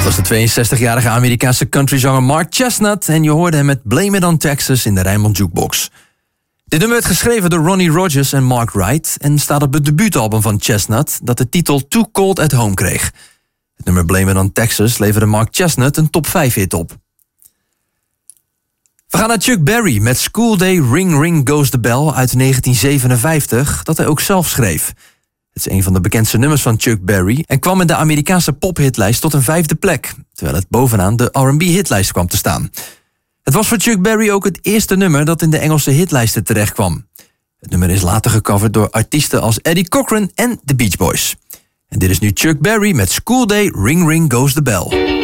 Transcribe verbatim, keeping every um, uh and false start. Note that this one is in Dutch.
was de tweeënzestigjarige Amerikaanse countryzanger Mark Chestnut en je hoorde hem met Blame It on Texas in de Rijnmond Jukebox. Dit nummer werd geschreven door Ronnie Rogers en Mark Wright en staat op het debuutalbum van Chestnut dat de titel Too Cold at Home kreeg. Het nummer Blame It on Texas leverde Mark Chestnut een top vijf hit op. We gaan naar Chuck Berry met School Day Ring Ring Goes the Bell uit negentien zevenenvijftig, dat hij ook zelf schreef. Het is een van de bekendste nummers van Chuck Berry en kwam in de Amerikaanse pophitlijst tot een vijfde plek, terwijl het bovenaan de R en B-hitlijst kwam te staan. Het was voor Chuck Berry ook het eerste nummer dat in de Engelse hitlijsten terecht kwam. Het nummer is later gecoverd door artiesten als Eddie Cochran en The Beach Boys. En dit is nu Chuck Berry met School Day Ring Ring Goes the Bell.